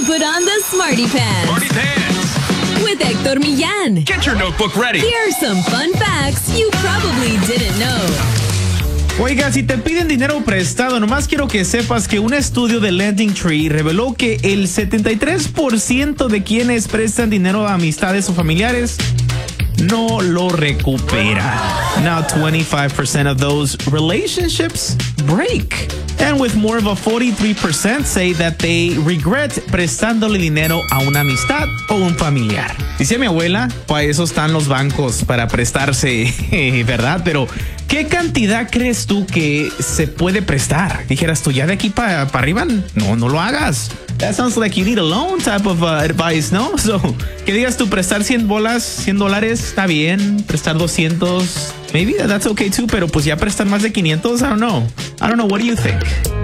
to put on the Smarty Pants. Smarty Pants. With Héctor Millán. Get your notebook ready. Here are some fun facts you probably didn't know. Oiga, si te piden dinero prestado, nomás quiero que sepas que un estudio de Lending Tree reveló que el 73% de quienes prestan dinero a amistades o familiares no lo recupera. Now 25% of those relationships break. And with more of a 43% say that they regret prestándole dinero a una amistad o un familiar. Dice mi abuela, para eso están los bancos, para prestarse, ¿verdad? Pero ¿qué cantidad crees tú que se puede prestar? Dijeras tú, ya de aquí para arriba, no lo hagas. That sounds like you need a loan type of advice, ¿no? So, que digas tú, prestar $100, está bien. Prestar 200, maybe that's okay too. Pero pues ya prestar más de 500, I don't know. What do you think?